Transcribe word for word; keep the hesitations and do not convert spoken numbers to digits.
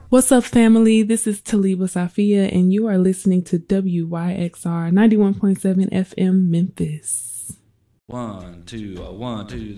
What's up, family? This is Taliba Safia, and you are listening to W Y X R ninety-one point seven F M Memphis. One, two, uh, one, two.